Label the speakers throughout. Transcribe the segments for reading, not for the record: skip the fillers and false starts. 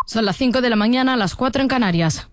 Speaker 1: Son las 5 de la mañana, las 4 en Canarias.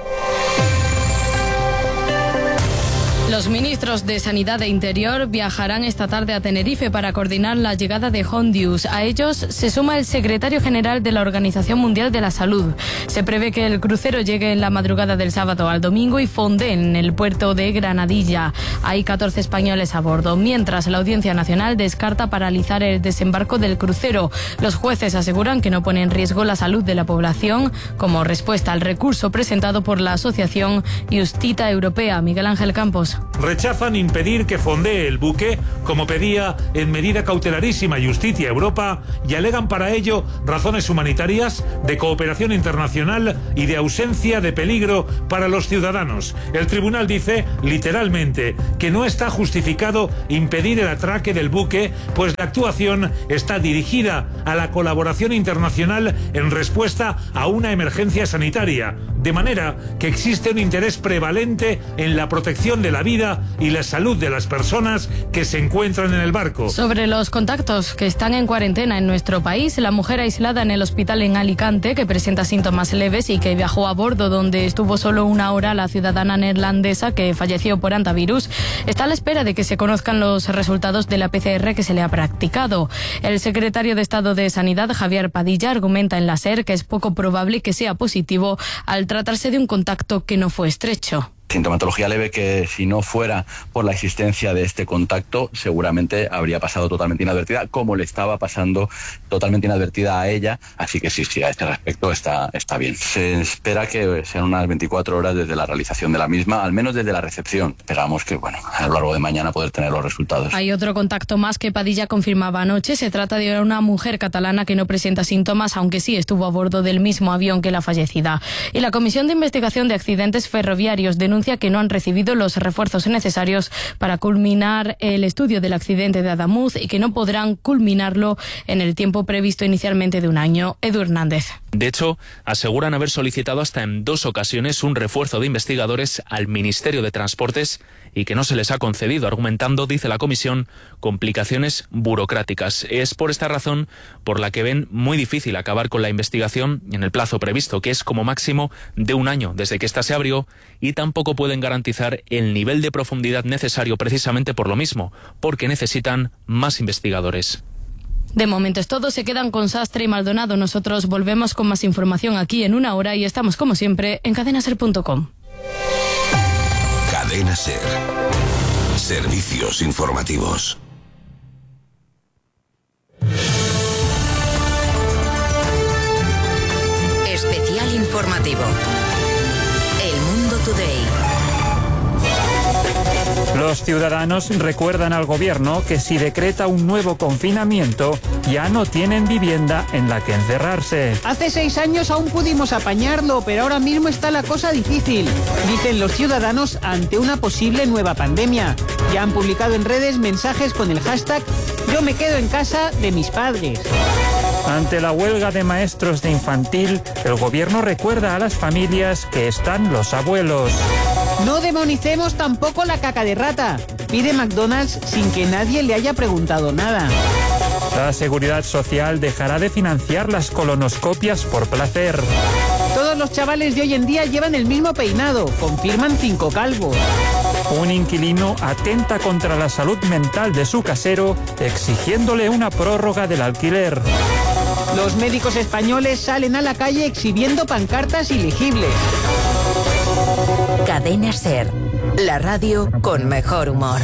Speaker 1: Los ministros de Sanidad e Interior viajarán esta tarde a Tenerife para coordinar la llegada de Hondius. A ellos se suma el secretario general de la Organización Mundial de la Salud. Se prevé que el crucero llegue en la madrugada del sábado al domingo y fonde en el puerto de Granadilla. Hay 14 españoles a bordo, mientras la Audiencia Nacional descarta paralizar el desembarco del crucero. Los jueces aseguran que no pone en riesgo la salud de la población como respuesta al recurso presentado por la Asociación Justita Europea. Miguel Ángel Campos.
Speaker 2: Rechazan impedir que fondee el buque, como pedía en medida cautelarísima Justitia Europa, y alegan para ello razones humanitarias, de cooperación internacional y de ausencia de peligro para los ciudadanos. El tribunal dice, literalmente, que no está justificado impedir el atraque del buque, pues la actuación está dirigida a la colaboración internacional en respuesta a una emergencia sanitaria, de manera que existe un interés prevalente en la protección de la vida y la salud de las personas que se encuentran en el barco.
Speaker 1: Sobre los contactos que están en cuarentena en nuestro país, la mujer aislada en el hospital en Alicante, que presenta síntomas leves y que viajó a bordo donde estuvo solo una hora, la ciudadana neerlandesa que falleció por hantavirus, está a la espera de que se conozcan los resultados de la PCR que se le ha practicado. El secretario de Estado de Sanidad, Javier Padilla, argumenta en la SER que es poco probable que sea positivo al tratarse de un contacto que no fue estrecho.
Speaker 3: Sintomatología leve que, si no fuera por la existencia de este contacto, seguramente habría pasado totalmente inadvertida, como le estaba pasando totalmente inadvertida a ella. Así que sí, a este respecto está bien. Se espera que sean unas 24 horas desde la realización de la misma, al menos desde la recepción. Esperamos que, a lo largo de mañana poder tener los resultados.
Speaker 1: Hay otro contacto más que Padilla confirmaba anoche. Se trata de una mujer catalana que no presenta síntomas, aunque sí estuvo a bordo del mismo avión que la fallecida. Y la Comisión de Investigación de Accidentes Ferroviarios denuncia que no han recibido los refuerzos necesarios para culminar el estudio del accidente de Adamuz y que no podrán culminarlo en el tiempo previsto inicialmente de un año. Edu Hernández.
Speaker 4: De hecho, aseguran haber solicitado hasta en 2 ocasiones un refuerzo de investigadores al Ministerio de Transportes y que no se les ha concedido, argumentando, dice la comisión, complicaciones burocráticas. Es por esta razón por la que ven muy difícil acabar con la investigación en el plazo previsto, que es como máximo de un año desde que ésta se abrió, y tampoco pueden garantizar el nivel de profundidad necesario precisamente por lo mismo, porque necesitan más investigadores.
Speaker 1: De momento es todo, se quedan con Sastre y Maldonado. Nosotros volvemos con más información aquí en una hora y estamos como siempre en cadenaser.com.
Speaker 5: Cadena Ser. Servicios informativos.
Speaker 6: Especial informativo. El Mundo Today.
Speaker 7: Los ciudadanos recuerdan al gobierno que si decreta un nuevo confinamiento, ya no tienen vivienda en la que encerrarse.
Speaker 8: Hace 6 años aún pudimos apañarlo, pero ahora mismo está la cosa difícil, dicen los ciudadanos ante una posible nueva pandemia. Ya han publicado en redes mensajes con el hashtag "Yo me quedo en casa de mis padres".
Speaker 7: Ante la huelga de maestros de infantil, el gobierno recuerda a las familias que están los abuelos.
Speaker 8: No demonicemos tampoco la caca de rata, pide McDonald's sin que nadie le haya preguntado nada.
Speaker 7: La Seguridad Social dejará de financiar las colonoscopias por placer.
Speaker 8: Todos los chavales de hoy en día llevan el mismo peinado, confirman 5 calvos.
Speaker 7: Un inquilino atenta contra la salud mental de su casero, exigiéndole una prórroga del alquiler.
Speaker 8: Los médicos españoles salen a la calle exhibiendo pancartas ilegibles.
Speaker 6: Cadena Ser, la radio con mejor humor.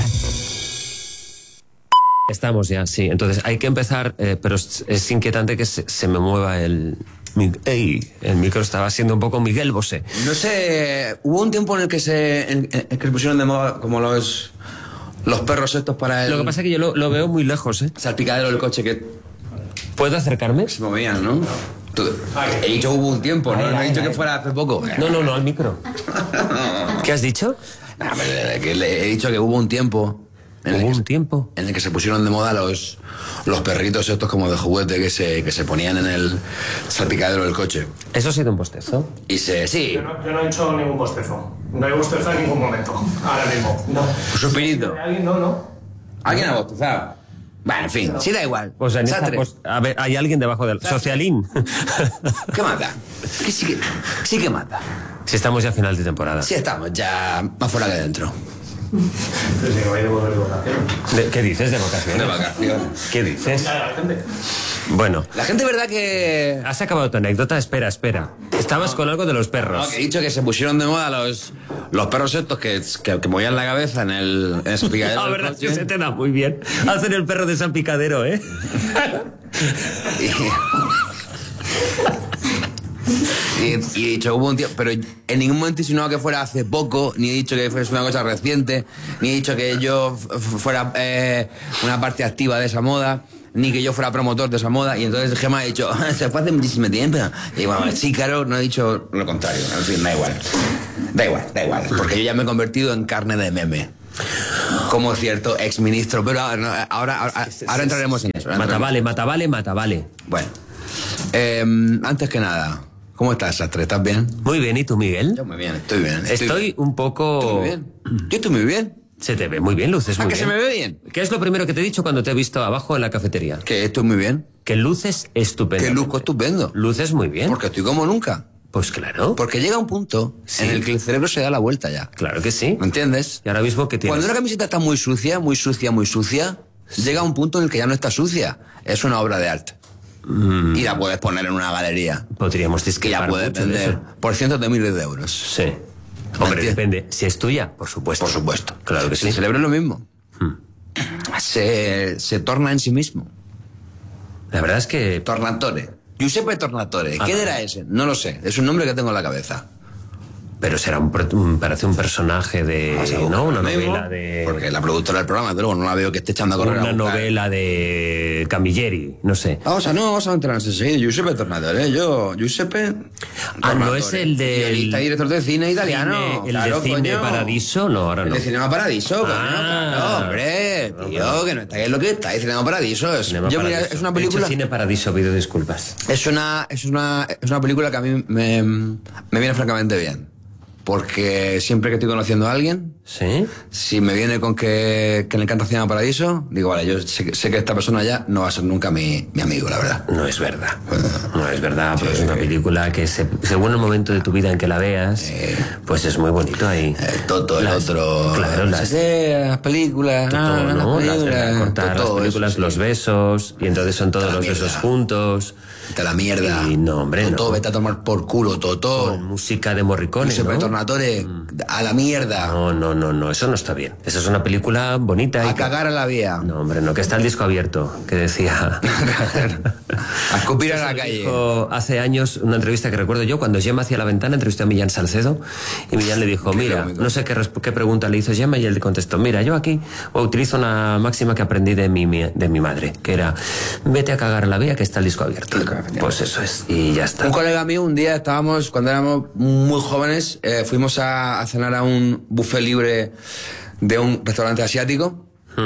Speaker 9: Estamos ya, sí. Entonces hay que empezar, pero es inquietante que se me mueva el micro. Estaba siendo un poco Miguel Bosé.
Speaker 10: No sé, hubo un tiempo en el que se pusieron de moda como los perros estos para el...
Speaker 9: Lo que pasa es que yo lo veo muy lejos, ¿eh?
Speaker 10: Salpicadero del coche que...
Speaker 9: ¿Puedo acercarme?
Speaker 10: Se movían, ¿no? He dicho hubo un tiempo, ¿no? No he dicho que fuera hace poco.
Speaker 9: No, al micro. ¿Qué has dicho?
Speaker 10: Que he dicho que hubo un tiempo...
Speaker 9: En
Speaker 10: el que se pusieron de moda los perritos estos como de juguete que se ponían en el salpicadero del coche.
Speaker 9: ¿Eso ha sido un bostezo?
Speaker 10: Sí.
Speaker 11: Yo no he hecho ningún bostezo. No he bostezado en ningún momento. Ahora mismo. No.
Speaker 10: ¿Un suspirito?
Speaker 11: No.
Speaker 10: ¿Alguien ha bostezado? Bueno, en fin, sí da igual.
Speaker 9: Pues en esta, pues, a ver, hay alguien debajo del... Socialín.
Speaker 10: ¿Qué mata? Que sí que mata.
Speaker 9: Si estamos ya a final de temporada.
Speaker 10: Sí estamos ya más fuera que dentro.
Speaker 11: Entonces, que vais a volver de vacaciones.
Speaker 9: ¿Qué dices de vacaciones?
Speaker 10: De vacaciones.
Speaker 9: ¿Qué dices?
Speaker 11: La gente.
Speaker 9: Bueno.
Speaker 10: La gente, ¿verdad que...?
Speaker 9: ¿Has acabado tu anécdota? Espera. Estabas con algo de los perros.
Speaker 10: No, que he dicho que se pusieron de moda los perros estos que movían la cabeza en el salpicadero.
Speaker 9: La verdad es que se te da muy bien hacer el perro de salpicadero, ¿eh?
Speaker 10: Y he dicho, hubo un tiempo, pero en ningún momento he insinuado que fuera hace poco, ni he dicho que fuese una cosa reciente, ni he dicho que yo fuera una parte activa de esa moda, ni que yo fuera promotor de esa moda. Y entonces Gemma ha dicho, se fue hace muchísimo tiempo. Y bueno, sí, claro, no he dicho lo contrario. En fin, da igual, porque yo ya me he convertido en carne de meme. Como cierto exministro, pero ahora entraremos en eso.
Speaker 9: Matavale.
Speaker 10: Bueno, antes que nada, ¿cómo estás, Sastre? ¿Estás bien?
Speaker 9: Muy bien, ¿y tú, Miguel?
Speaker 10: Yo muy bien, estoy bien.
Speaker 9: Estoy un poco...
Speaker 10: Estoy muy bien. Yo estoy muy bien.
Speaker 9: Se te ve muy bien, luces muy bien.
Speaker 10: ¿A que se me ve bien?
Speaker 9: ¿Qué es lo primero que te he dicho cuando te he visto abajo en la cafetería?
Speaker 10: Que estoy muy bien.
Speaker 9: Que luces estupendo.
Speaker 10: Que luzco estupendo.
Speaker 9: Luces muy bien.
Speaker 10: Porque estoy como nunca.
Speaker 9: Pues claro.
Speaker 10: Porque llega un punto en el que el cerebro se da la vuelta ya.
Speaker 9: Claro que sí.
Speaker 10: ¿Me entiendes?
Speaker 9: Y ahora mismo que tienes...
Speaker 10: Cuando una camiseta está muy sucia, llega un punto en el que ya no está sucia. Es una obra de arte. Y la puedes poner en una galería.
Speaker 9: Podríamos discrepar.
Speaker 10: Y la puedes vender por cientos de miles de euros.
Speaker 9: Sí. Hombre, depende. Si es tuya, por supuesto.
Speaker 10: Por supuesto.
Speaker 9: Claro que sí.
Speaker 10: El cerebro es lo mismo. Se torna en sí mismo.
Speaker 9: La verdad es que...
Speaker 10: Tornatore. Giuseppe Tornatore. ¿Quién era ese? No lo sé. Es un nombre que tengo en la cabeza.
Speaker 9: Pero será parece un personaje de... ¿no? Una novela de...
Speaker 10: Porque la productora del programa, luego no la veo que esté echando a correr.
Speaker 9: Una novela de Camilleri, no sé.
Speaker 10: Vamos a enterarnos enseguida. Giuseppe Tornatore, Giuseppe...
Speaker 9: no es el de...
Speaker 10: Guionista y director de cine italiano.
Speaker 9: ¿El de Cine Paradiso? No, ahora no.
Speaker 10: El de Cinema Paradiso, claro, hombre, tío, que no está ahí lo que está. Y Cinema Paradiso es... Mira, es una película...
Speaker 9: Cine Paradiso, pido disculpas.
Speaker 10: Es una película que a mí me viene francamente bien. Porque siempre que estoy conociendo a alguien, si me viene con que le encanta Cinema Paradiso, digo, vale, yo sé que esta persona ya no va a ser nunca mi amigo, la verdad.
Speaker 9: No es verdad. No es verdad, pero es una película que según el momento de tu vida en que la veas, pues es muy bonito ahí.
Speaker 10: Toto, el otro... Claro, las películas...
Speaker 9: Las películas, los besos, y entonces son todos los besos juntos...
Speaker 10: De la mierda.
Speaker 9: Y no, hombre,
Speaker 10: Totó,
Speaker 9: no.
Speaker 10: vete a tomar por culo, Totó.
Speaker 9: Con música de Morricone,
Speaker 10: ¿no? Tornatore, a la mierda.
Speaker 9: No, eso no está bien. Esa es una película bonita.
Speaker 10: A cagar a la vía.
Speaker 9: No, hombre, no, que está el disco abierto, que decía...
Speaker 10: A escupir a la calle.
Speaker 9: Hace años, una entrevista que recuerdo yo, cuando Gemma hacía La Ventana, entrevistó a Millán Salcedo, y Millán le dijo, mira, no sé qué pregunta le hizo Gemma, y él le contestó, mira, yo aquí utilizo una máxima que aprendí de mi madre, que era, vete a cagar a la vía, que está el disco abierto. Pues eso es, y ya está.
Speaker 10: Un colega mío, un día cuando éramos muy jóvenes, fuimos a cenar a un buffet libre de un restaurante asiático,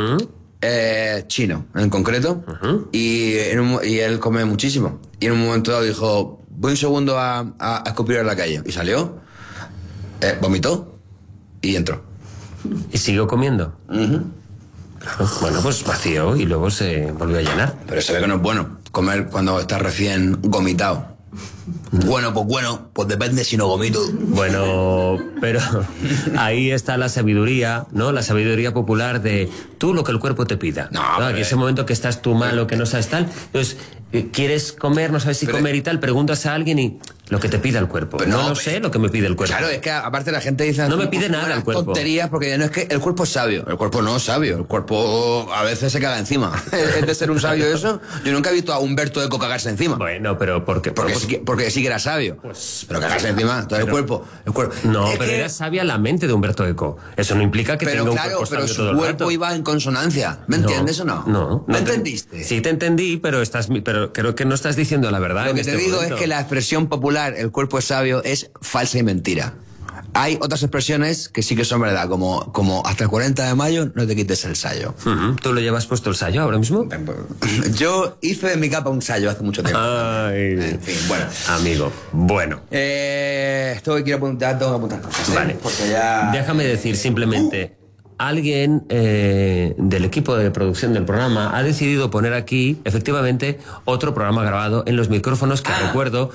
Speaker 10: chino en concreto, y él come muchísimo. Y en un momento dado dijo, voy un segundo a escupir en la calle. Y salió, vomitó y entró.
Speaker 9: ¿Y siguió comiendo? Bueno, pues vació y luego se volvió a llenar.
Speaker 10: Pero se ve que no es bueno comer cuando estás recién vomitado. Bueno, pues depende si no vomito.
Speaker 9: Bueno, pero ahí está la sabiduría, ¿no? La sabiduría popular de tú lo que el cuerpo te pida. No, en ese momento que estás tú mal o que no sabes tal, entonces quieres comer, no sabes si comer y tal, preguntas a alguien y lo que te pida el cuerpo. No sé lo que me pide el cuerpo.
Speaker 10: Claro, es que aparte la gente dice...
Speaker 9: No me pide nada el cuerpo.
Speaker 10: Tonterías, porque no es que el cuerpo es sabio. El cuerpo no es sabio. El cuerpo a veces se caga encima. ¿Es de ser un sabio eso? Yo nunca he visto a Humberto Eco cagarse encima.
Speaker 9: Bueno, pero porque
Speaker 10: sí que era sabio. Pero cagarse encima. Entonces el cuerpo...
Speaker 9: No, pero era sabia la mente de Humberto Eco. Eso no implica que tenga un cuerpo sabio todo el rato.
Speaker 10: Pero su cuerpo iba en consonancia. ¿Me entiendes o no?
Speaker 9: No.
Speaker 10: ¿Me entendiste?
Speaker 9: Sí te entendí, pero creo que no estás diciendo la verdad.
Speaker 10: Lo que te digo es que la expresión popular, el cuerpo es sabio, es falsa y mentira. Hay otras expresiones que sí que son verdad, como hasta el 40 de mayo no te quites el sayo.
Speaker 9: ¿Tú lo llevas puesto el sayo ahora mismo?
Speaker 10: Yo hice de mi capa un sayo hace mucho tiempo.
Speaker 9: En fin, bueno. Amigo, bueno.
Speaker 10: Tengo que apuntar cosas.
Speaker 9: Vale.
Speaker 10: Porque ya...
Speaker 9: Déjame decir simplemente... alguien del equipo de producción del programa ha decidido poner aquí, efectivamente, otro programa grabado en los micrófonos que recuerdo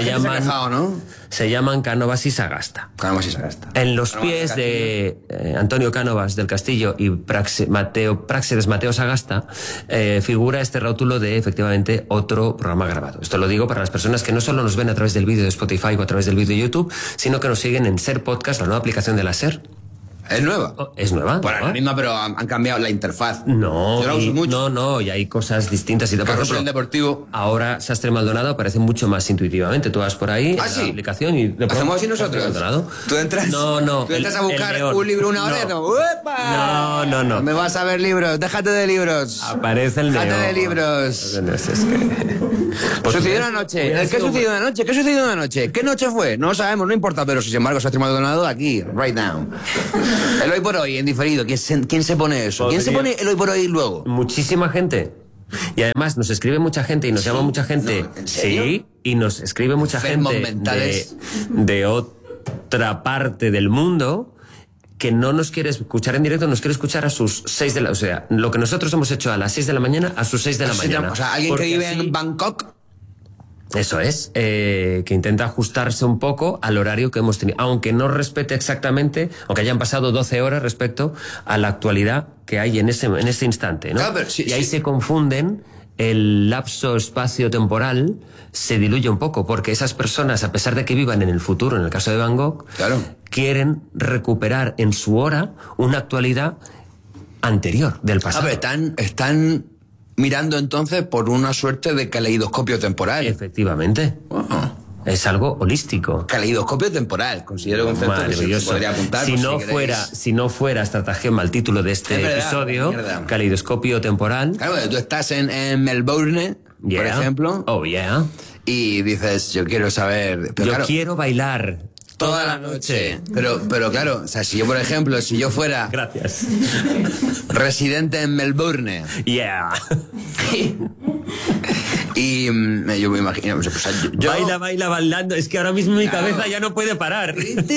Speaker 9: se llaman Cánovas y Sagasta.
Speaker 10: Cánovas y Sagasta.
Speaker 9: En los pies de Antonio Cánovas del Castillo y Práxedes Mateo Sagasta figura este rótulo de, efectivamente, otro programa grabado. Esto lo digo para las personas que no solo nos ven a través del vídeo de Spotify o a través del vídeo de YouTube, sino que nos siguen en Ser Podcast, la nueva aplicación de la Ser.
Speaker 10: ¿Es nueva?
Speaker 9: Es nueva.
Speaker 10: Bueno,
Speaker 9: ¿no?
Speaker 10: la misma, pero han cambiado la interfaz.
Speaker 9: No,
Speaker 10: yo la uso mucho.
Speaker 9: Y hay cosas distintas. Y por ejemplo,
Speaker 10: deportivo.
Speaker 9: Ahora Sastre Maldonado aparece mucho más intuitivamente. Tú vas por ahí en la aplicación y...
Speaker 10: ¿Hacemos así nosotros? ¿Tú entras?
Speaker 9: No.
Speaker 10: ¿Tú entras a buscar un libro una hora?
Speaker 9: No.
Speaker 10: Me vas a ver libros. Déjate de libros.
Speaker 9: Aparece el
Speaker 10: Déjate de libros. Sucedió una noche. ¿Qué sucedió una noche? ¿Qué sucedió una noche? ¿Qué noche fue? No lo sabemos, no importa. Pero sin embargo, Sastre Maldonado aquí, right now. El hoy por hoy, en diferido. ¿Quién se pone eso? ¿Quién se pone el hoy por hoy luego?
Speaker 9: Muchísima gente. Y además nos escribe mucha gente y nos llama mucha gente.
Speaker 10: ¿En serio?
Speaker 9: Sí, y nos escribe mucha gente de otra parte del mundo que no nos quiere escuchar en directo, nos quiere escuchar a sus 6 de la... O sea, lo que nosotros hemos hecho a las 6 de la mañana, a sus 6 de la mañana.
Speaker 10: O sea, alguien que vive en Bangkok...
Speaker 9: Eso es, que intenta ajustarse un poco al horario que hemos tenido, aunque no respete exactamente, aunque hayan pasado 12 horas respecto a la actualidad que hay en ese instante, ¿no?
Speaker 10: Claro, pero
Speaker 9: y ahí se confunden, el lapso espacio-temporal se diluye un poco, porque esas personas, a pesar de que vivan en el futuro, en el caso de Van Gogh, quieren recuperar en su hora una actualidad anterior del pasado.
Speaker 10: Están mirando entonces por una suerte de caleidoscopio temporal.
Speaker 9: Efectivamente. Es algo holístico.
Speaker 10: Caleidoscopio temporal, considero concepto que se podría apuntar.
Speaker 9: Si no fuera estratagema el título de este episodio, caleidoscopio temporal.
Speaker 10: Claro, tú estás en Melbourne, por ejemplo.
Speaker 9: Oh, yeah.
Speaker 10: Y dices, yo quiero saber...
Speaker 9: Pero quiero bailar
Speaker 10: toda la noche. Pero claro, o sea, si yo, por ejemplo, si yo fuera...
Speaker 9: Gracias.
Speaker 10: Residente en Melbourne.
Speaker 9: Yeah.
Speaker 10: Y yo me imagino... O sea, yo...
Speaker 9: Baila bailando. Es que ahora mismo mi cabeza ya no puede parar.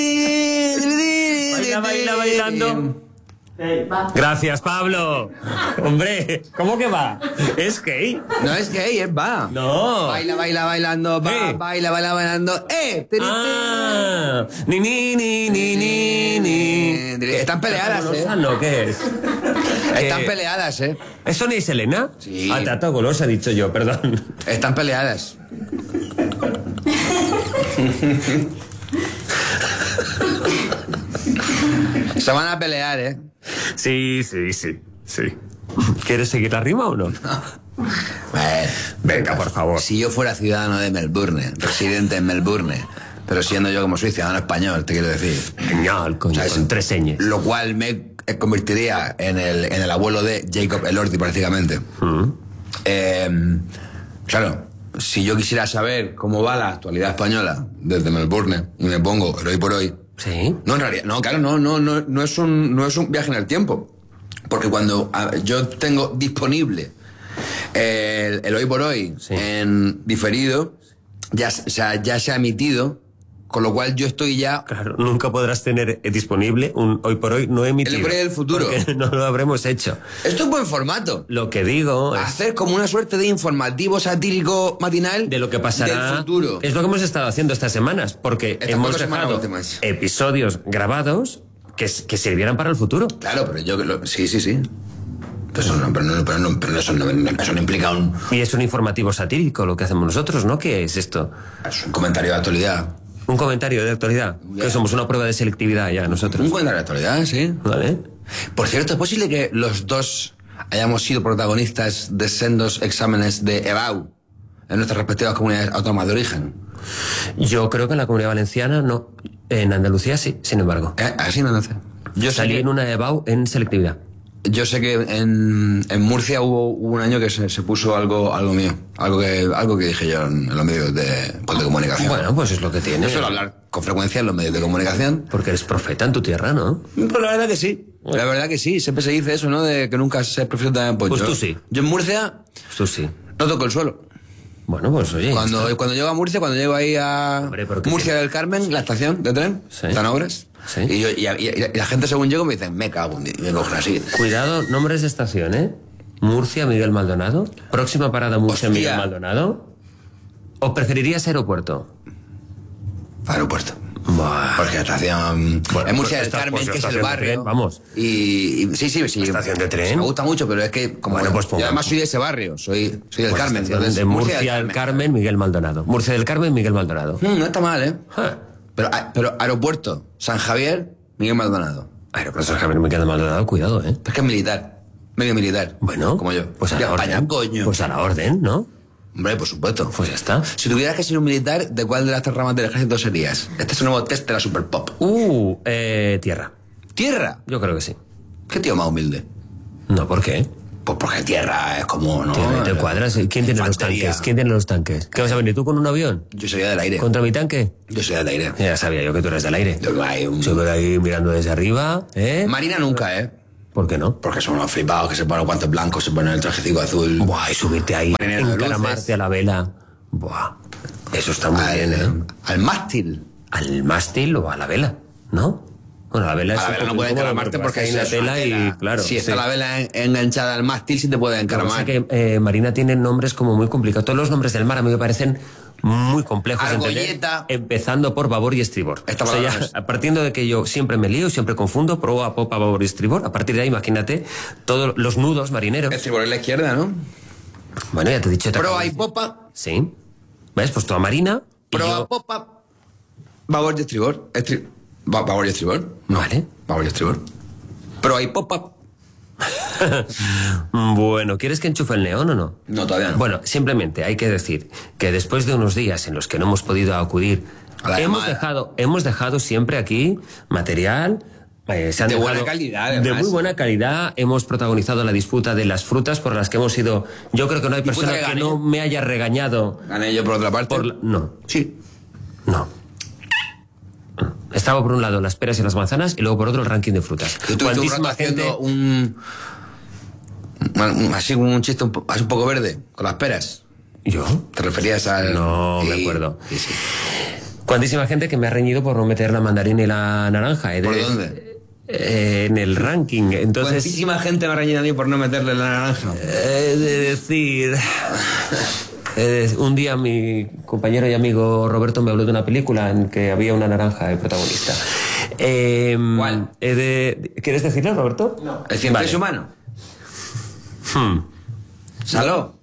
Speaker 9: Baila bailando. Gracias, Pablo. Hombre, ¿cómo que va? ¿Es gay?
Speaker 10: No es gay, es va.
Speaker 9: No.
Speaker 10: Baila bailando, baila bailando. Están peleadas,
Speaker 9: ¿no? ¿Qué es?
Speaker 10: Están peleadas,
Speaker 9: ¿Eso ni es Elena?
Speaker 10: Sí.
Speaker 9: Trata golosa, he dicho yo, perdón.
Speaker 10: Están peleadas. Se van a pelear,
Speaker 9: Sí. ¿Quieres seguir la rima o no? Venga, por favor.
Speaker 10: Si yo fuera ciudadano de Melbourne, residente en Melbourne, pero siendo yo como soy ciudadano español, te quiero decir.
Speaker 9: Genial, coño, con 3 señas.
Speaker 10: Lo cual me convertiría en el abuelo de Jacob Elordi, prácticamente. Claro, si yo quisiera saber cómo va la actualidad española desde Melbourne y me pongo el hoy por hoy.
Speaker 9: Sí.
Speaker 10: No, en realidad, no es un viaje en el tiempo. Porque cuando yo tengo disponible el hoy por hoy en diferido, ya se ha emitido, con lo cual yo estoy ya...
Speaker 9: Claro, nunca podrás tener disponible un hoy por hoy no emitido.
Speaker 10: El hoy por hoy del futuro.
Speaker 9: Porque no lo habremos hecho.
Speaker 10: Esto es buen formato.
Speaker 9: Lo que digo es...
Speaker 10: Hacer como una suerte de informativo satírico matinal
Speaker 9: de lo que pasará
Speaker 10: del futuro.
Speaker 9: Es lo que hemos estado haciendo estas semanas, porque hemos dejado episodios grabados que sirvieran para el futuro.
Speaker 10: Claro, pero sí. Pero eso no implica un...
Speaker 9: Y es un informativo satírico lo que hacemos nosotros, ¿no? ¿Qué es esto?
Speaker 10: Es un comentario de actualidad.
Speaker 9: Un comentario de actualidad. Que somos una prueba de selectividad ya nosotros.
Speaker 10: Un comentario de actualidad, sí.
Speaker 9: Vale.
Speaker 10: Por cierto, ¿es posible que los dos hayamos sido protagonistas de sendos exámenes de EBAU en nuestras respectivas comunidades autónomas de origen?
Speaker 9: Yo creo que en la Comunidad Valenciana no. En Andalucía sí, sin embargo.
Speaker 10: ¿Así en Andalucía?
Speaker 9: Yo salí en una EBAU en selectividad.
Speaker 10: Yo sé que en Murcia hubo un año que se puso algo mío. Algo que dije yo en los medios de comunicación.
Speaker 9: Bueno, pues es lo que tiene.
Speaker 10: Yo suelo hablar con frecuencia en los medios de comunicación.
Speaker 9: Porque eres profeta en tu tierra, ¿no?
Speaker 10: Pues la verdad que sí. La verdad que sí. Siempre se dice eso, ¿no? De que nunca se es profeta en
Speaker 9: Pues tú sí.
Speaker 10: Yo en Murcia...
Speaker 9: Tú sí.
Speaker 10: No toco el suelo.
Speaker 9: Bueno, pues oye...
Speaker 10: Cuando llego a Murcia, cuando llego ahí a Murcia del Carmen, la estación de tren, están obras...
Speaker 9: Sí.
Speaker 10: Y la gente, según llego, me dicen, me cago en Dios, me cogen así.
Speaker 9: Cuidado, nombres de estación, ¿eh? Murcia, Miguel Maldonado. Próxima parada, Murcia,
Speaker 10: Hostia.
Speaker 9: Miguel Maldonado. ¿O preferirías aeropuerto?
Speaker 10: Aeropuerto.
Speaker 9: Buah.
Speaker 10: Porque la estación...
Speaker 9: Bueno,
Speaker 10: es Murcia
Speaker 9: pues
Speaker 10: del Carmen,
Speaker 9: pues
Speaker 10: que es
Speaker 9: estación
Speaker 10: el
Speaker 9: de
Speaker 10: barrio.
Speaker 9: tren, vamos.
Speaker 10: Y sí.
Speaker 9: Estación de tren.
Speaker 10: Me gusta mucho, pero es que... Como
Speaker 9: Bueno, pues
Speaker 10: yo además soy de ese barrio, soy del
Speaker 9: Pues
Speaker 10: Carmen.
Speaker 9: estación
Speaker 10: Entonces,
Speaker 9: de Murcia del Carmen, Miguel Maldonado. Murcia del Carmen, Miguel Maldonado.
Speaker 10: No está mal, ¿eh?
Speaker 9: Ah.
Speaker 10: Pero aeropuerto, San Javier, Miguel Maldonado.
Speaker 9: Aeropuerto San Javier, Miguel Maldonado, cuidado, ¿eh?
Speaker 10: Es que es militar, medio militar.
Speaker 9: Bueno,
Speaker 10: como yo.
Speaker 9: pues a
Speaker 10: De
Speaker 9: la
Speaker 10: España,
Speaker 9: orden.
Speaker 10: coño.
Speaker 9: Pues a la orden, ¿no?
Speaker 10: Hombre, por supuesto.
Speaker 9: Pues ya está.
Speaker 10: Si tuvieras que ser un militar, ¿de cuál de las 3 ramas del ejército serías? Este es un nuevo test de la Super Pop.
Speaker 9: Tierra.
Speaker 10: ¿Tierra?
Speaker 9: Yo creo que sí.
Speaker 10: ¿Qué tío más humilde?
Speaker 9: No, ¿por qué?
Speaker 10: Pues porque tierra es como, ¿no?
Speaker 9: ¿Te cuadras? ¿Quién tiene los
Speaker 10: Infantería.
Speaker 9: tanques? ¿Quién tiene los tanques? ¿Qué vas a venir tú con un avión?
Speaker 10: Yo sería del aire.
Speaker 9: ¿Contra mi tanque?
Speaker 10: Yo sería del aire.
Speaker 9: Ya sabía yo que tú eres del aire.
Speaker 10: Yo hay un...
Speaker 9: Siempre ahí mirando desde arriba, ¿eh?
Speaker 10: Marina nunca, ¿eh?
Speaker 9: ¿Por qué no?
Speaker 10: Porque son unos flipados que se ponen guantes blancos, se ponen el trajecito azul.
Speaker 9: Buah, y subirte ahí,
Speaker 10: Marinero de
Speaker 9: encaramarte
Speaker 10: luces.
Speaker 9: a la vela. Buah, eso está muy bien, ¿eh?
Speaker 10: Al mástil.
Speaker 9: Al mástil o a la vela, ¿no? Bueno, la vela es
Speaker 10: A la
Speaker 9: un
Speaker 10: vela no
Speaker 9: poco
Speaker 10: puede
Speaker 9: incómodo
Speaker 10: encaramarte porque
Speaker 9: hay
Speaker 10: es
Speaker 9: una
Speaker 10: una
Speaker 9: tela y,
Speaker 10: tela.
Speaker 9: claro.
Speaker 10: Si está
Speaker 9: sí.
Speaker 10: la vela enganchada al mástil, sí te puede
Speaker 9: Lo que pasa
Speaker 10: encaramar.
Speaker 9: es que Marina tiene nombres como muy complicados. Todos los nombres del mar a mí me parecen muy complejos de entender,
Speaker 10: Argolleta.
Speaker 9: empezando por babor y estribor.
Speaker 10: Esta
Speaker 9: O sea,
Speaker 10: palabra
Speaker 9: ya,
Speaker 10: es-
Speaker 9: partiendo de que yo siempre me lío, siempre confundo, proa, popa, babor y estribor, a partir de ahí imagínate todos los nudos marineros.
Speaker 10: Estribor en la izquierda, ¿no?
Speaker 9: Bueno, ya te he dicho.
Speaker 10: Proa y popa.
Speaker 9: Sí. ¿Ves? Pues tú a Marina y
Speaker 10: Proa,
Speaker 9: yo...
Speaker 10: popa. Babor y estribor. Babor y estribor. No.
Speaker 9: Vale.
Speaker 10: Babor y estribor. Proa y popa.
Speaker 9: Bueno, ¿quieres que enchufe el neón o no?
Speaker 10: No, todavía no.
Speaker 9: Bueno, simplemente hay que decir que después de unos días en los que no hemos podido acudir,
Speaker 10: A la
Speaker 9: hemos dejado siempre aquí material. Se han
Speaker 10: De buena
Speaker 9: dejado-
Speaker 10: calidad,
Speaker 9: de
Speaker 10: además.
Speaker 9: muy buena calidad. Hemos protagonizado la disputa de las frutas por las que hemos ido. Yo creo que no hay
Speaker 10: Disputa
Speaker 9: persona
Speaker 10: que
Speaker 9: que
Speaker 10: gané.
Speaker 9: no me haya regañado.
Speaker 10: Gané yo por otra parte.
Speaker 9: No,
Speaker 10: Sí.
Speaker 9: no. Estaba por un lado las peras y las manzanas y luego por otro el ranking de frutas.
Speaker 10: Yo tuve un rato haciendo así un chiste así un poco verde, con las peras.
Speaker 9: ¿Yo?
Speaker 10: ¿Te referías al...?
Speaker 9: No me
Speaker 10: Sí,
Speaker 9: acuerdo.
Speaker 10: Sí, sí.
Speaker 9: Cuantísima gente que me ha reñido por no meter la mandarina y la naranja.
Speaker 10: ¿Por dónde?
Speaker 9: En el ranking. Entonces,
Speaker 10: Cuantísima gente me ha reñido a mí por no meterle la naranja.
Speaker 9: he de decir... un día mi compañero y amigo Roberto me habló de una película en que había una naranja de protagonista.
Speaker 10: ¿Cuál?
Speaker 9: ¿Quieres decirlo, Roberto?
Speaker 10: No. ¿El cien pies humano? ¿Saló?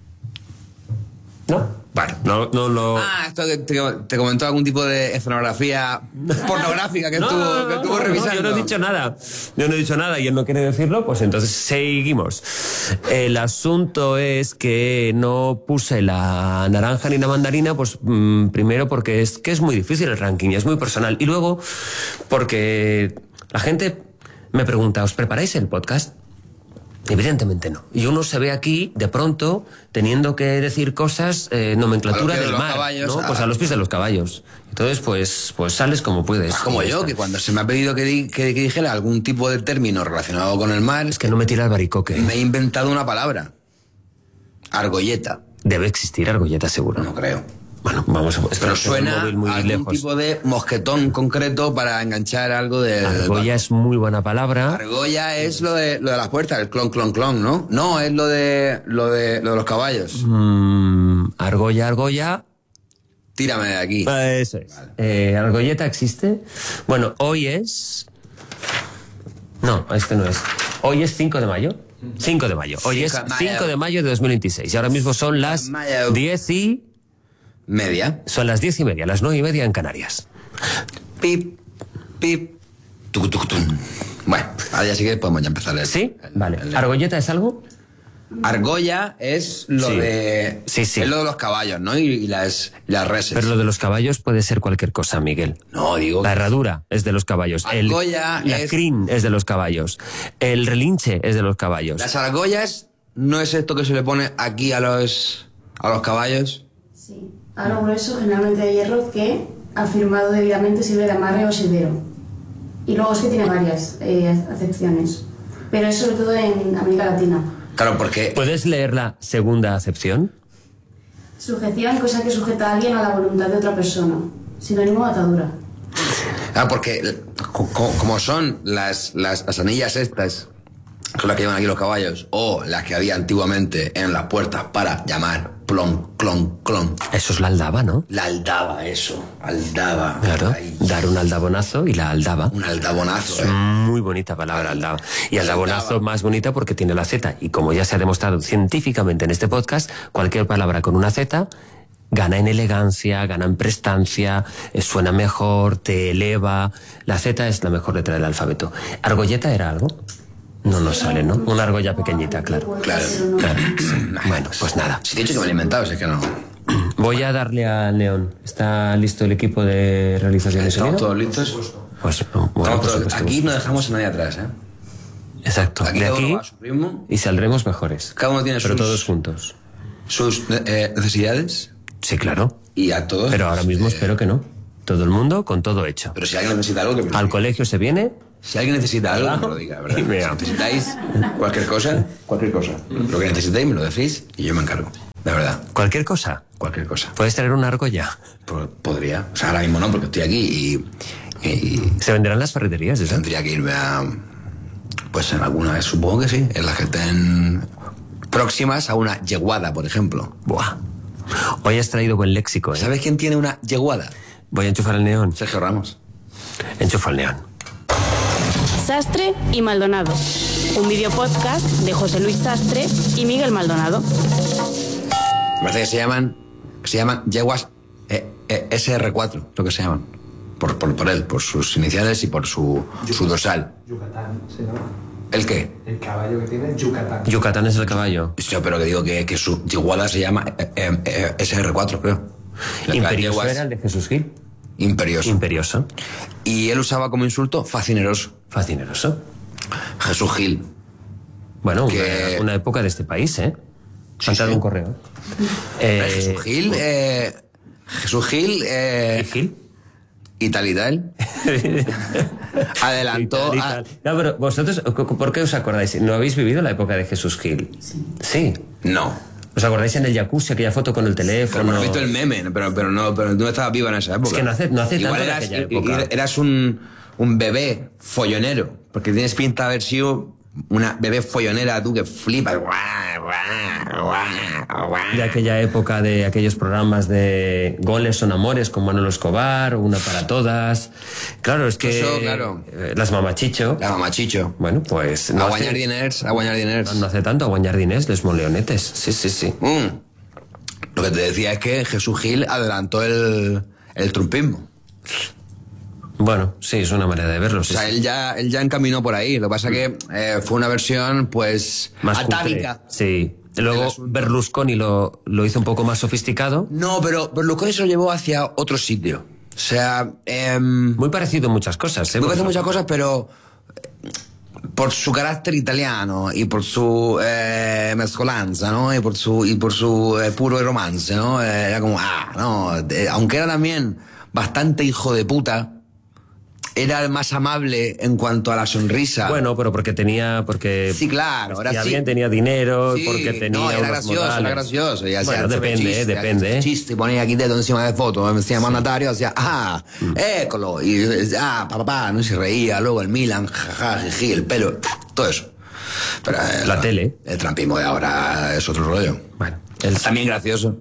Speaker 9: ¿No? Bueno, no lo...
Speaker 10: Ah, esto que te comentó algún tipo de escenografía pornográfica que estuvo revisando.
Speaker 9: Yo no he dicho nada. Yo no he dicho nada y él no quiere decirlo, pues entonces seguimos. El asunto es que no puse la naranja ni la mandarina, pues primero porque es que es muy difícil el ranking, es muy personal. Y luego porque la gente me pregunta, ¿os preparáis el podcast? Evidentemente no. Y uno se ve aquí, de pronto, teniendo que decir cosas, nomenclatura del mar, ¿no? Pues a los pies de los caballos. Entonces, pues sales como puedes.
Speaker 10: Como yo, que cuando se me ha pedido que dijera algún tipo de término relacionado con el mar...
Speaker 9: Es que no me tira el baricoque.
Speaker 10: Me he inventado una palabra. Argolleta.
Speaker 9: Debe existir argolleta, seguro.
Speaker 10: No creo.
Speaker 9: Bueno, vamos a...
Speaker 10: Pero suena
Speaker 9: muy
Speaker 10: a algún
Speaker 9: lejos.
Speaker 10: tipo de mosquetón concreto para enganchar algo de...
Speaker 9: Argolla es muy buena palabra.
Speaker 10: Argolla es lo de las puertas, el clon, clon, clon, ¿no? No, es lo de los caballos.
Speaker 9: Argolla.
Speaker 10: Tírame de aquí.
Speaker 9: Eso es. Vale. ¿Argolleta existe? Bueno, hoy es... No, este no es. Hoy es 5 de mayo. 5 de mayo. Hoy es 5 de mayo de 2026. Y ahora mismo son las 10:30. Son las 10:30, las 9:30 en Canarias.
Speaker 10: Pip, pip, tucutucutun. Bueno, ahora ya sí que podemos ya empezar.
Speaker 9: ¿Sí? Vale. ¿Argolleta es algo?
Speaker 10: Argolla es lo de...
Speaker 9: Sí.
Speaker 10: Es lo de los caballos, ¿no? Y las reses.
Speaker 9: Pero lo de los caballos puede ser cualquier cosa, Miguel.
Speaker 10: No, digo...
Speaker 9: La herradura es de los caballos.
Speaker 10: Argolla
Speaker 9: la crin es de los caballos. El relinche es de los caballos.
Speaker 10: Las argollas no es esto que se le pone aquí a los caballos.
Speaker 12: Sí. Aro grueso, generalmente de hierro, que afirmado debidamente sirve de amarre o silbero. Y luego es que tiene varias acepciones. Pero es sobre todo en América Latina.
Speaker 10: Claro, porque...
Speaker 9: ¿Puedes leer la segunda acepción?
Speaker 12: Sujeción, cosa que sujeta a alguien a la voluntad de otra persona. Sinónimo de atadura.
Speaker 10: Porque como son las anillas estas, que las que llevan aquí los caballos, o las que había antiguamente en las puertas para llamar plon, clon, clon.
Speaker 9: Eso es la aldaba, ¿no?
Speaker 10: La aldaba, eso. Aldaba.
Speaker 9: Claro, dar un aldabonazo y la aldaba.
Speaker 10: Un aldabonazo,
Speaker 9: Muy bonita palabra, aldaba. Y aldabonazo más bonita porque tiene la Z. Y como ya se ha demostrado científicamente en este podcast, cualquier palabra con una Z gana en elegancia, gana en prestancia, suena mejor, te eleva. La Z es la mejor letra del alfabeto. ¿Argolleta era algo? No nos sale, ¿no? Una argolla pequeñita, claro.
Speaker 10: Claro.
Speaker 9: Bueno, pues nada.
Speaker 10: Si te he dicho que me he alimentado, es que no.
Speaker 9: Voy a darle al León. ¿Está listo el equipo de realización de sonido?
Speaker 10: ¿Estamos todos listos?
Speaker 9: Pues, bueno,
Speaker 10: aquí no dejamos a nadie atrás, ¿eh?
Speaker 9: Exacto.
Speaker 10: Aquí
Speaker 9: de
Speaker 10: cada uno
Speaker 9: aquí
Speaker 10: va a su ritmo.
Speaker 9: Y saldremos mejores.
Speaker 10: Cada uno tiene
Speaker 9: pero todos juntos.
Speaker 10: Sus necesidades.
Speaker 9: Sí, claro.
Speaker 10: Y a todos.
Speaker 9: Pero ahora mismo espero que no. Todo el mundo con todo hecho.
Speaker 10: Pero si alguien necesita algo, que
Speaker 9: al colegio se viene.
Speaker 10: Si alguien necesita algo, me lo diga, ¿verdad? Si necesitáis cualquier cosa. Lo que necesitéis me lo decís y yo me encargo. De verdad.
Speaker 9: ¿Cualquier cosa?
Speaker 10: Cualquier cosa.
Speaker 9: ¿Puedes traer una argolla?
Speaker 10: Podría. O sea, ahora mismo no, porque estoy aquí y
Speaker 9: ¿se venderán las ferreterías? ¿eso?
Speaker 10: Tendría que irme a... Pues en alguna vez, supongo que sí. En las que estén próximas a una yeguada, por ejemplo.
Speaker 9: Buah. Hoy has traído buen léxico, ¿eh?
Speaker 10: ¿Sabes quién tiene una yeguada?
Speaker 9: Voy a enchufar el neón.
Speaker 10: Sergio Ramos.
Speaker 9: Enchufa el neón.
Speaker 13: Sastre y Maldonado. Un videopodcast de José Luis Sastre y Miguel Maldonado.
Speaker 10: Me parece que se llaman yeguas SR4, lo que se llaman. Por él, por sus iniciales y por su dorsal.
Speaker 11: Yucatán se llama.
Speaker 10: ¿El qué?
Speaker 11: El caballo que tiene Yucatán.
Speaker 9: Yucatán es el caballo.
Speaker 10: Sí, pero que digo que su yeguada se llama SR4, creo.
Speaker 9: Imperioso era el de Jesús Gil.
Speaker 10: Imperioso. Y él usaba como insulto facineroso.
Speaker 9: Facineroso.
Speaker 10: Jesús Gil.
Speaker 9: Bueno, una época de este país, ¿eh? Han dado un correo.
Speaker 10: Jesús Gil. Jesús Gil.
Speaker 9: ¿Gil?
Speaker 10: Y tal. Adelantó.
Speaker 9: No, pero vosotros, ¿por qué os acordáis? ¿No habéis vivido la época de Jesús Gil? Sí.
Speaker 10: No.
Speaker 9: ¿Os acordáis en el jacuzzi, aquella foto con el teléfono?
Speaker 10: Pero he visto el meme, pero no estaba viva en esa época.
Speaker 9: Es que no hace
Speaker 10: igual
Speaker 9: tanto en aquella época.
Speaker 10: Eras un bebé follonero, porque tienes pinta de haber sido una bebé follonera, tú que flipas.
Speaker 9: De aquella época, de aquellos programas de Goles son amores con Manolo Escobar, Una para todas. Claro, es que...
Speaker 10: Eso, claro.
Speaker 9: Las mamachicho.
Speaker 10: La mamachicho.
Speaker 9: Bueno, pues...
Speaker 10: No a guanyar diners.
Speaker 9: No hace tanto, a guanyar diners, les moleonetes. Sí.
Speaker 10: Lo que te decía es que Jesús Gil adelantó el trumpismo.
Speaker 9: Bueno, sí, es una manera de verlo. Sí,
Speaker 10: o sea, él ya encaminó por ahí. Lo que pasa que fue una versión, pues,
Speaker 9: más
Speaker 10: atávica.
Speaker 9: Cutre. Sí. Luego Berlusconi lo hizo un poco más sofisticado.
Speaker 10: No, pero Berlusconi se lo llevó hacia otro sitio. O sea...
Speaker 9: muy parecido en muchas cosas, ¿eh?
Speaker 10: Muy parecido en muchas cosas, pero... por su carácter italiano y por su mezcolanza, ¿no? Y por su puro romance, ¿no? Era como, aunque era también bastante hijo de puta, era más amable en cuanto a la sonrisa.
Speaker 9: Bueno, pero porque sí,
Speaker 10: claro, ahora sí.
Speaker 9: Bien, tenía dinero,
Speaker 10: sí,
Speaker 9: porque tenía
Speaker 10: era gracioso. Y
Speaker 9: bueno, depende.
Speaker 10: Chiste, ponía aquí dedo encima de foto, me decía mandatario, hacía, écolo, y papá, no se reía, luego el Milan, jajaja, el pelo, todo eso. Pero
Speaker 9: la tele.
Speaker 10: El trampismo de ahora es otro rollo.
Speaker 9: Bueno,
Speaker 10: también gracioso.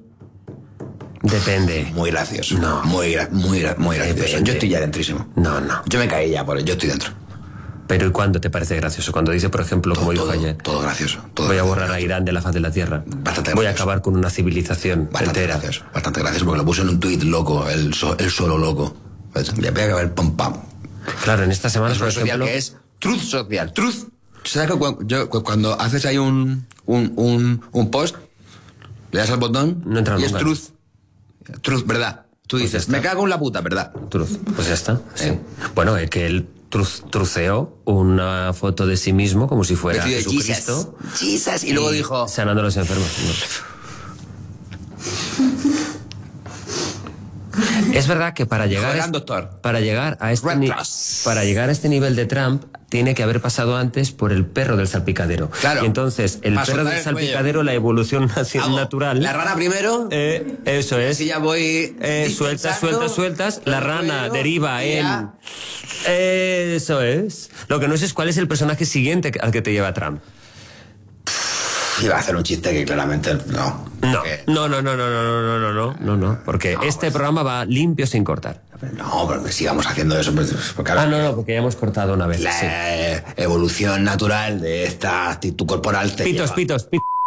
Speaker 9: Depende.
Speaker 10: Muy gracioso.
Speaker 9: No.
Speaker 10: Muy gracioso.
Speaker 9: Depende.
Speaker 10: Yo estoy ya dentrísimo.
Speaker 9: No.
Speaker 10: Yo me caí ya por él, yo estoy dentro.
Speaker 9: Pero ¿y cuándo te parece gracioso? Cuando dice, por ejemplo, como dijo ayer.
Speaker 10: Todo gracioso.
Speaker 9: Voy a borrar a Irán de la faz de la Tierra. Voy a acabar con una civilización entera.
Speaker 10: Bastante gracioso, porque lo puso en un tuit loco, él solo loco. Pues, ya voy a acabar pam.
Speaker 9: Claro, en esta semana,
Speaker 10: por ejemplo, que es truth social. Truth. ¿Sabes que cuando haces ahí un post, le das al botón
Speaker 9: no entra
Speaker 10: y
Speaker 9: nunca.
Speaker 10: Es truth? Truth, ¿verdad? Tú dices, me cago en la puta, ¿verdad?
Speaker 9: Truth. Pues ya está. Sí. Bueno, es que él truceó una foto de sí mismo como si fuera Jesucristo.
Speaker 10: Jesus. Y luego dijo...
Speaker 9: sanando a los enfermos. Es verdad que para llegar a este nivel de Trump tiene que haber pasado antes por el perro del salpicadero.
Speaker 10: Claro.
Speaker 9: Y entonces, el
Speaker 10: Para
Speaker 9: perro
Speaker 10: soltar
Speaker 9: del
Speaker 10: el cuello.
Speaker 9: salpicadero, la evolución natural...
Speaker 10: La rana primero.
Speaker 9: Eso es.
Speaker 10: Así ya voy...
Speaker 9: Sueltas. La rana deriva en...
Speaker 10: ya.
Speaker 9: Eso es. Lo que no sé es cuál es el personaje siguiente al que te lleva Trump.
Speaker 10: Iba a hacer un chiste que claramente no.
Speaker 9: No, porque este programa va limpio sin cortar.
Speaker 10: No, pero que sigamos haciendo eso. Porque
Speaker 9: porque ya hemos cortado una vez.
Speaker 10: La evolución natural de esta actitud corporal te
Speaker 9: Pitos.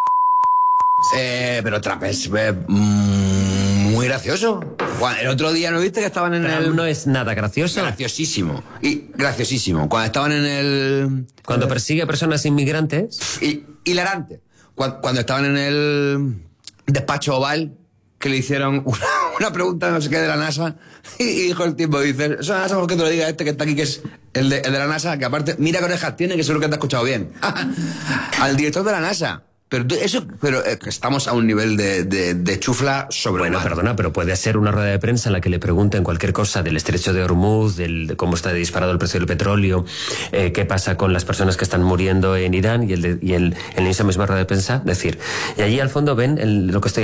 Speaker 10: Pero Trump es muy gracioso. El otro día, ¿no viste que estaban en
Speaker 9: Trump no es nada gracioso.
Speaker 10: Graciosísimo. Cuando estaban en el...
Speaker 9: Cuando persigue a personas inmigrantes.
Speaker 10: Hilarante. Cuando estaban en el despacho Oval, que le hicieron una pregunta no sé qué de la NASA, y dijo el tipo, dice, eso NASA, ¿por qué te lo diga este que está aquí, que es el de la NASA, que aparte, mira qué orejas tiene, que seguro que te ha escuchado bien? Al director de la NASA. Pero estamos a un nivel de chufla sobre.
Speaker 9: Bueno, perdona, pero puede ser una rueda de prensa en la que le pregunten cualquier cosa del estrecho de Hormuz, de cómo está disparado el precio del petróleo, qué pasa con las personas que están muriendo en Irán, y en esa misma rueda de prensa decir, y allí al fondo ven lo que estoy